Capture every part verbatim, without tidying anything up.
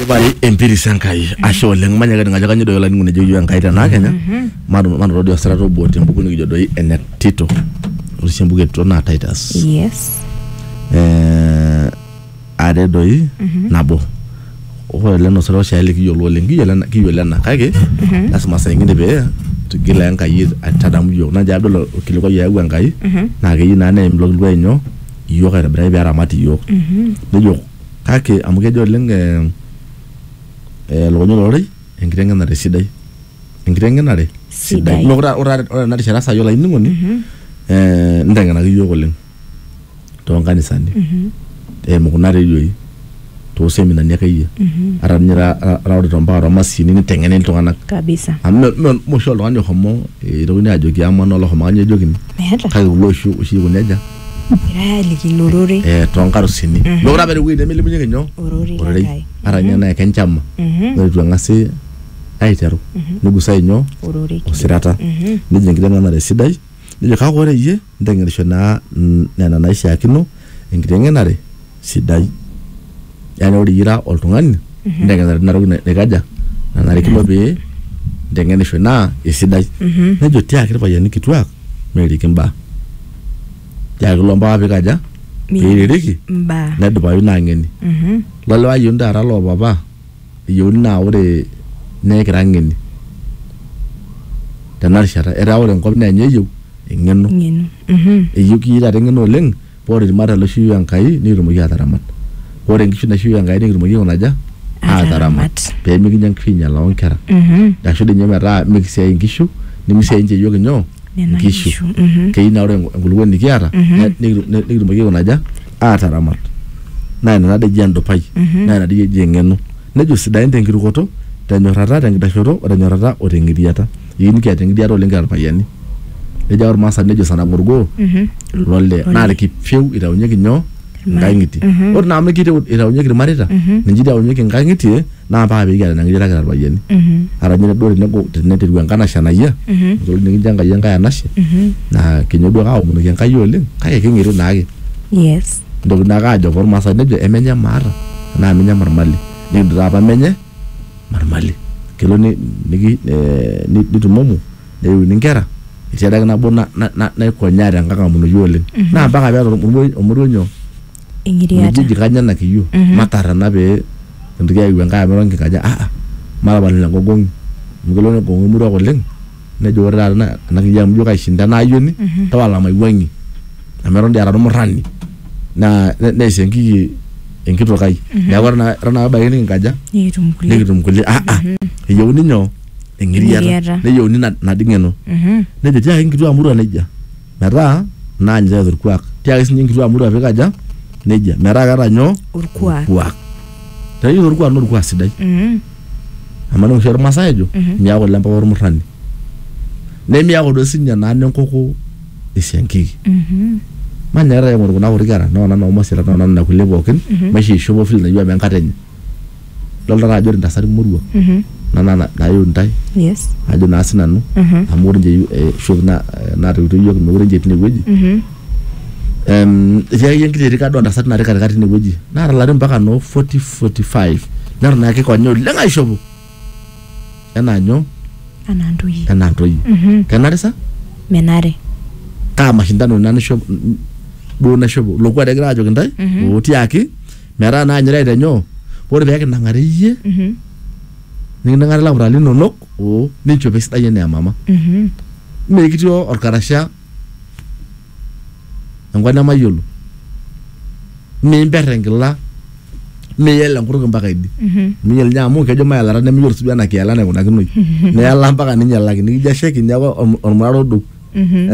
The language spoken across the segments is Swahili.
bari empiri sankai ashe oleng manya ga ngaja kanyo doyola ngune jojo yankai ta na Kenya manu manu rodio strato bote mbuku ni jodo ene Tito usimbuke to na Titus yes eh ade doi nabo o le no sero shale ki yolo lengi yela ki yela na kage asma sayinginde be to gila yankai atadamu yo na jabdo kilo ko yagu yankai na ge na ne mblog lwenyo yo ga bra be aramati yo ne yo kake amuge jo leng eh logonyo lori engrenga na residai engrenga na re sidai no ora ora ora na shara sa yo la inungoni eh ndenga na yo goleng to ngani sandi eh mukunare yo to semina nyaka yi aranyira rawde to mbaro masini ni tengene to ngana kabisa am no mo sho lo ngani homo e ro ni ajogi amano lo homo ngani jogini kai lo shu ushi guneja Irali kilorori eh tonkaro sini no rabere wi de mele munye nyo orori aranya na kenchama no tu ngase aitero nugu sai nyo orori osirata ni jengire na residai ni ka gore ye ndengere shona na na isha kino ingire na re sidai yani ori ira oltungani ndengere na ro ne gaja na na kilo be ndengere shona isidai nejo tia kire bayani kitwa meri kimba ya lomba bikaja iriki mba na duba yuna ngeni mhm lalo ayunda ra lo baba yuna ore ne krangeni tanar shara era ore ngom na nyeyu ngenu ngenu mhm eyuki ira ngenu leng pore mara lo shu yankai ni rumu ya taramat pore ngishu na shu yankai ni rumu ya onaja a taramat pe mi ginyan kwinya la onkera mhm da shu de nyemera mixia ngishu ni mixia nje yoga nyo ngishu keina ore nguluwe nikiara ni rumu ya onaja a taramat na na de jando pai na na de jengenu nejo sidai ndengirukoto tanyorata tengidashoro ora nyorata orengiriata yini kya tengiriata olenga payani eja or masa nejo sana burgo lolle na le kipfeu ira unyeki nyo ngangiti or na me kite ira unyeki marita njida unyeki ngangiti na ba be gala ngira gara payani ara nyina dore nego tenete ruwa ngana shana ya ngol ningi janga yanga ya nashi na kinyodo ga umuntu yanka yole kaya kingiro nage yes ndo na ga jo or masa nejo emenya mara na amenya marmali ni draba menye marmali kelo ni nigi ni ditumomu de wininkera itadaga na bona na na ko nyaara ngaka muno yole na baka ba omuro nyo ingiriata ndi kanya na kiyu matara na be ndiga yiwe ngaya merongi kaja a a mara bali ngo gongi ngolo ne gongi muro ko leng ne jora na na kijam jo kai shinda na yoni tawala mai wengi na merondi ara no rani na ne sengi enkito kai ya warna rana ba yini ngaja yitumkule yitumkule a a yoni nyo engiriata ne yoni na na dingeno ne de ja ingitu amuru neja mera na nje urkwak tia isin ingitu amuru afikaja neja mera gara nyo urkwak urkwak tayi urkwak no urkwak sidai mhm amana ushar masajo nya ko lampa wor murani ne mi yako do sinya na nenkoko isenki mhm manyara yamur kuna urigara no na no masira no na kule boken mashi shobo fil na yuwa men katenya lol dara jor ndasari murwa mhm na na na yundai yes ajo na sinanu amur nje shob na na rutu yok no urije tine weji mhm em ya yengi rika do ndasari na rika rika tine weji na la mpaka no forty forty-five na na ke konyo lenga shobo ena nyo anandoyi anandoyi mhm kanare sa menare kama shindano na shobo do na shobo lokwa de grajo kindai oti yake mera na nyira ide nyo pore beke na ngariye mhm ni na ngara labra lino nok o ni chobe sta yene mama mhm me kitio orkarasha ngwana mayolo me berengla me yela nguru mbaka idi mhm mi yel nyamu ke joma yala ne mi yor subana ke yala ne kuna kinoi ne yala mbaka ni nyala ni jasheki nyako ormaro do mhm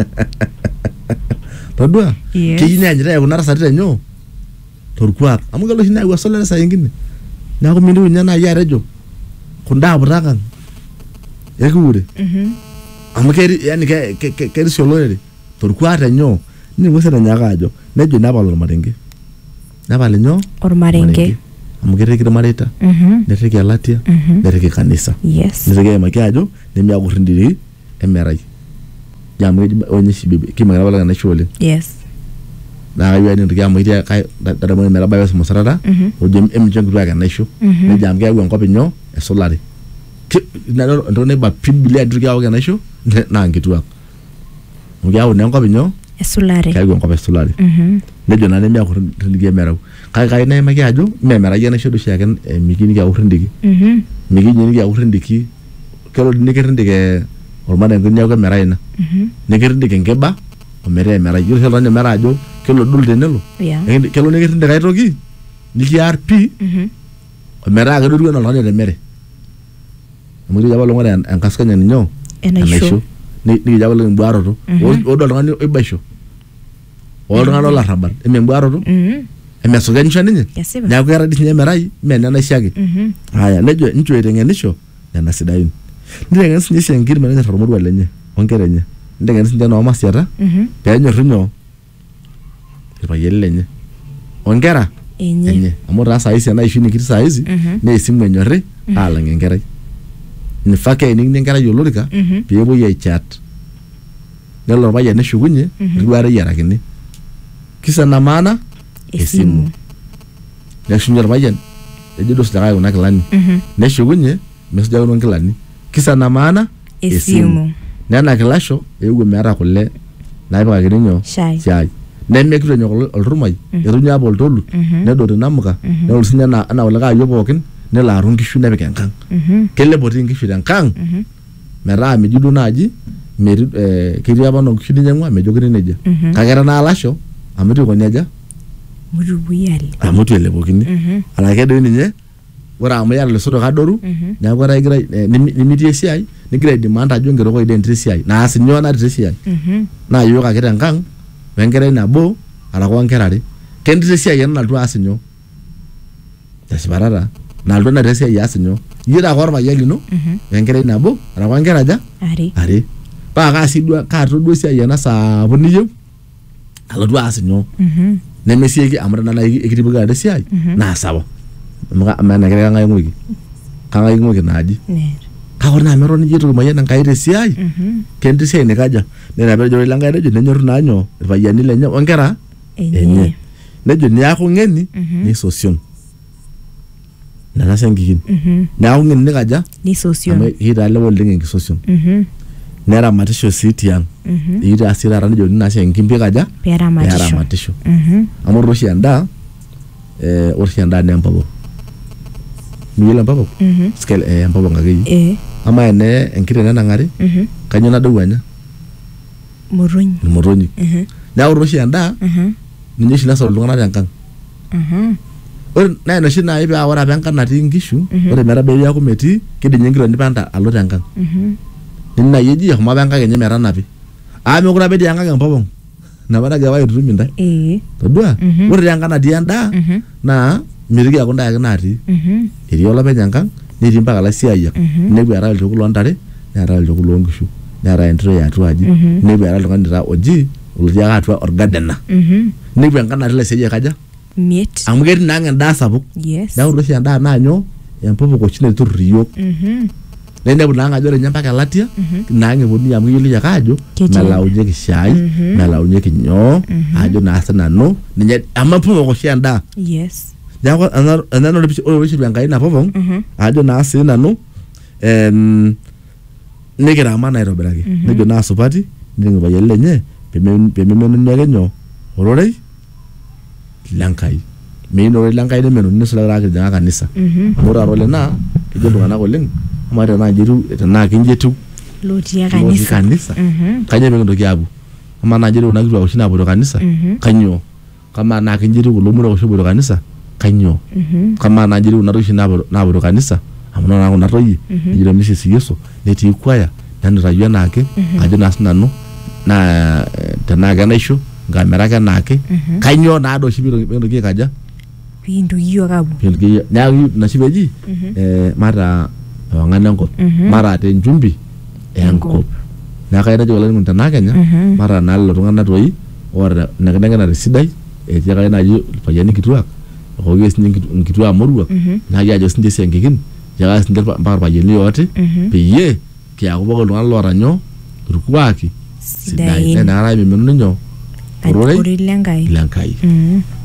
todua yes. Kiyini anjira ya kunara sarita nyo torkuat amugalo hina iwa sola sa yengine nyako mindu nyana ya rejo kunda aburakan yekure mhm amukeri yani ke ke ke solo torkuat nyo ni ngosera nyaka ajo nejo nabalo marenge nabale nyo or marenge amukeri kire mareta mhm nereke latia nereke kanisa yes nereke makiajo nemi akurindiri emerai jamu onye shibibi kimagala bala na shole yes na ayo ni ndia mo idia kai dada mo mera bayo musarara o jem em jeng ruaga naisho ne jam ga gon kopi nyo e solari na ndo ne ba pibili adruga ga naisho na ngituak mo ga ne kopi nyo e solari kai gon kopi solari ne jona ne me ko ndia mera kai kai ne ma ga jo me mera ga naisho do shagan migi ni ga urindigi migi ni ga urindiki kelo ni ga urindigi ormane ngonya ga mera ina ne ga urindigi ngeba o mere mera yo kelo ne mera jo kelo dul de nelo ya kelo ne ga urindigi kai toki ni ki rp o mera ga dul no no ne mere mo ri jabalo ngone en kaskanya ni nyo enaisho ni ni jabalo ngwaro to o do ngani e basho o do ngano la rabat e me ngwaro to e me so ga nshani ni ya ko yara di ne merai me na na shagi haya nejo ncho etengenisho ya na sidayin ndenge nsi nyeshe ngiri mena taro modwa lenye ongerenye ndenge nsi ndeno masiara pe nyo rinyo ba yelenye ongera enye amora sa isi na ishini kiti sa isi ne isimu nyore ala ngengere ni fake ni ngengera yolorika pe bo ye chat nelo ba ye ne shugunye riware yara kini kisa na maana esimu ne shunyer ba ye eje dos daga una klani ne shugunye mes daga una klani kisa na maana esimu nana kilasho ewe mera kule na iba girinyo chai ne mekiro nyoko olrumai erunya bol tolu ne do namuka ne ulsinya na ana olaga yobokin ne la rungi shune be kankang kelle boti ngi shuden kang mera mi judu naji meri kiriya bano kidi nyangwa me jogiri neja kagera na lasho amutu ko neja mudu buyali amutu ele bokini ala kedo ni nye wara amu yalla sodo kadoru nya wara igra ni miti siai ni grade demand ajo ngero ko identity siai na asinyo na identity siai na yo ka kera kang wengere na bo ala ko ngerare kendi siai yana na do asinyo tasbarara na do na resi ya asinyo yira ko ma yali no wengere na bo ala ko ngeraja ari ari pa ka sidwa ka to do siai yana sa boniyo ala do asinyo ne mesieki amra na ikiti buga de siai na sawa mga amana kaya ngayon wigi kanga yung wigi naji ka ko na meron ni jitu mayan ang kaire siai kendi siai ne kaja ne na bejo lang kaire jo ne nyor na nyo ba yani le nyo ongera enye ne jo ni ako ngeni ni sosion na na sengi na ako ngeni ne kaja ni sosion ame hira le wol ngi sosion ne ra matisho city yang ira asira ran jo na sengi mbi kaja pera matisho matisho amoro shianda eh orsianda ne mpabo miyela mpabo skel eh mpabo ngagi eh ama ene enkire na ngari kanyo na dawanya moronyi moronyi na orsianda ninyi shina so lungana yankang or na na shina ibe awara banka na tingishu ore mera be ya kumeti kidi nyingiro ni panda alo yankang ninna yeji ya mabanka kenye mera napi ame kura be yankang mpabo na bana gawa yurumi nda eh todua ore yankang na dianda na mirigi akunda yakinati iri ola penyankang niri mpaka la siaya nebu ara ljokulo ndare ara ljokulo ngishu ara entro ya tuaji nebu ara lokandira oji ulja atwa orgadena nebu yankana le seje kaja miet amugeri nanga ndasabuk yes na uroshi anda nanyo yampopo ko chine turriyo nende bunanga jore nyampaka latia nange boni yamuyili yakajo mala uje kishai mala uje kinyo ajo na asana no ninye amapo ko shanda yes ya ko anano anano le o wishi bangai na povong ajo na asina no em negera mana ero berage nego na supati ningo ba yelle nye peme peme meno nyege nyo orore lankai meno lankai ne meno ne sala rage janga kanisa mura role na kijo ngana ko leng amara na jiru na kinjetu loti ya kanisa kanisa kanye be ndo kiabu ama na jiru na kiru ushina bodo kanisa kanyo kama na kinjiru lo mura ko bodo kanisa kanyo kama na jiru na ushina bodo na bodo kanisa amuna na na royi jiru misi siyeso leti kwaya dan rayuwa nake ajo nasna no na tanaga naisho ngamera nake kanyo na do shibiro ndo ki kaja pindu hiyo kabu pindu na na shibeji eh mara nganango mara te njumbi enko na kaira jola mun tanaga nya mara nalo tungana toyi ora naga na residai e jaga na ju payani kitwa ko yes ngi kitwa morwa na ya jo sinde sengikin jaga sinde par payani yote piye kya ko boko ngalo ranyo rukwaki sidai na ara mi menu nyo Ororei ororei lenkai lenkai. Mm.